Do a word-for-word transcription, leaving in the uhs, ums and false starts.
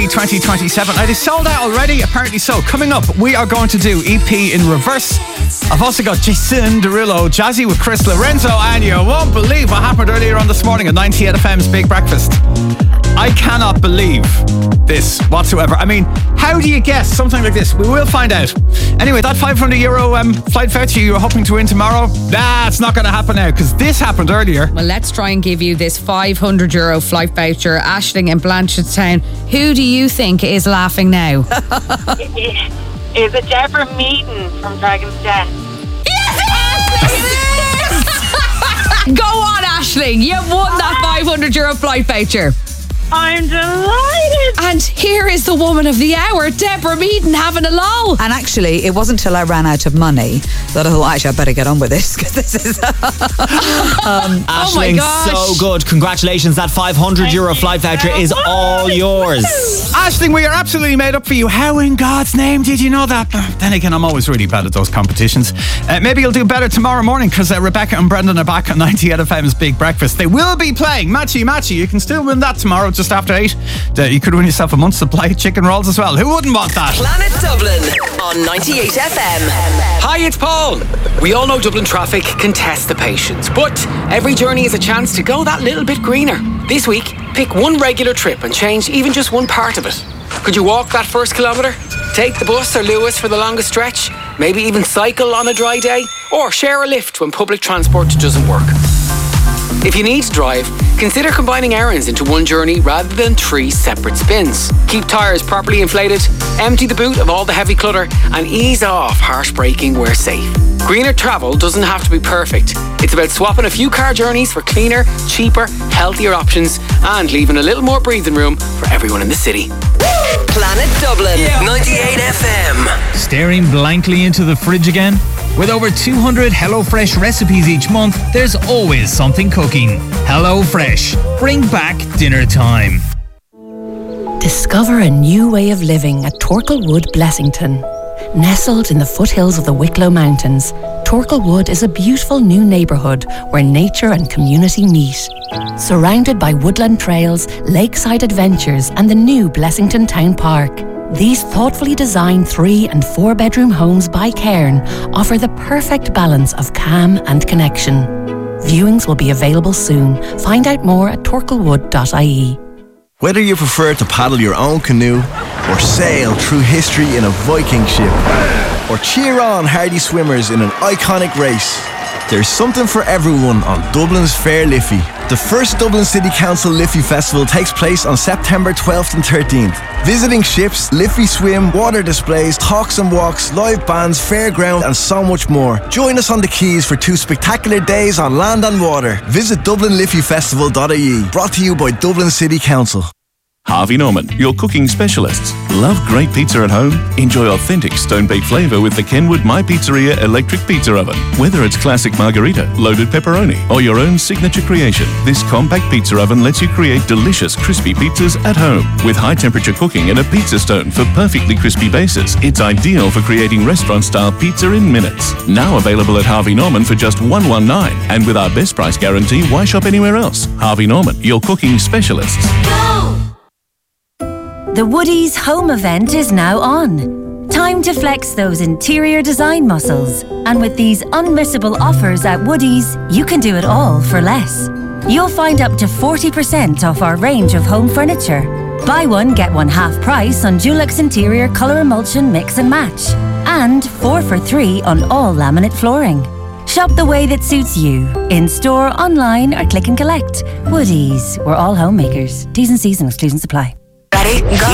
twenty twenty-seven. Now, they sold out already, apparently so. Coming up, we are going to do E P in reverse. I've also got Jason Derulo, Jazzy with Chris Lorenzo, and you won't believe what happened earlier on this morning at ninety-eight F M's Big Breakfast. I cannot believe this whatsoever. I mean, how do you guess something like this? We will find out. Anyway, that five hundred euro um, flight voucher you were hoping to win tomorrow, nah, it's not going to happen now because this happened earlier. Well, let's try and give you this five hundred euro flight voucher. Aisling in Blanchardstown. Who do you think is laughing now? Is it Deborah Meaden from Dragon's Den? Go on, Aisling. You've won that five hundred euro flight voucher. I'm delighted. And here is the woman of the hour, Deborah Meaden, having a lull. And actually, it wasn't until I ran out of money that I thought, actually, I better get on with this because this is. um, oh my Aisling, gosh. so good. Congratulations. That five hundred euro flight voucher is all yours. Aisling, we are absolutely made up for you. How in God's name did you know that? Then again, I'm always really bad at those competitions. Uh, maybe you'll do better tomorrow morning because uh, Rebecca and Brendan are back on ninety-eight F M's Big Breakfast. They will be playing Matchy Matchy. You can still win that tomorrow just after eight. Uh, you could win yourself a month's supply of chicken rolls as well. Who wouldn't want that? Planet Dublin on ninety-eight F M. Hi, it's Paul. We all know Dublin traffic can test the patience, but every journey is a chance to go that little bit greener. This week, pick one regular trip and change even just one part of it. Could you walk that first kilometre? Take the bus or Lewis for the longest stretch? Maybe even cycle on a dry day? Or share a lift when public transport doesn't work? If you need to drive, consider combining errands into one journey rather than three separate spins. Keep tyres properly inflated, empty the boot of all the heavy clutter, and ease off harsh braking where safe. Greener travel doesn't have to be perfect. It's about swapping a few car journeys for cleaner, cheaper, healthier options and leaving a little more breathing room for everyone in the city. Planet Dublin, ninety-eight F M. Staring blankly into the fridge again? With over two hundred HelloFresh recipes each month, there's always something cooking. HelloFresh. Bring back dinner time. Discover a new way of living at Torklewood, Blessington. Nestled in the foothills of the Wicklow Mountains, Torklewood is a beautiful new neighbourhood where nature and community meet. Surrounded by woodland trails, lakeside adventures and the new Blessington Town Park, these thoughtfully designed three and four bedroom homes by Cairn offer the perfect balance of calm and connection. Viewings will be available soon. Find out more at torklewood dot I E. Whether you prefer to paddle your own canoe or sail through history in a Viking ship or cheer on hardy swimmers in an iconic race, there's something for everyone on Dublin's Fair Liffey. The first Dublin City Council Liffey Festival takes place on September twelfth and thirteenth. Visiting ships, Liffey swim, water displays, talks and walks, live bands, fairground and so much more. Join us on the quays for two spectacular days on land and water. Visit dublin liffey festival dot I E. Brought to you by Dublin City Council. Harvey Norman, your cooking specialists. Love great pizza at home? Enjoy authentic stone-baked flavour with the Kenwood My Pizzeria electric pizza oven. Whether it's classic margherita, loaded pepperoni, or your own signature creation, this compact pizza oven lets you create delicious crispy pizzas at home. With high-temperature cooking and a pizza stone for perfectly crispy bases, it's ideal for creating restaurant-style pizza in minutes. Now available at Harvey Norman for just one hundred nineteen, and with our best price guarantee, why shop anywhere else? Harvey Norman, your cooking specialists. The Woodies home event is now on. Time to flex those interior design muscles. And with these unmissable offers at Woodies, you can do it all for less. You'll find up to forty percent off our range of home furniture. Buy one, get one half price on Dulux Interior Colour Emulsion Mix and Match. And four for three on all laminate flooring. Shop the way that suits you. In store, online or click and collect. Woodies, we're all homemakers. T's and C's and exclusions apply. Ready? Go.